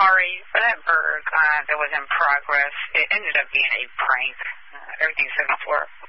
Ari, whatever that was in progress, it ended up being a prank. Everything's set up for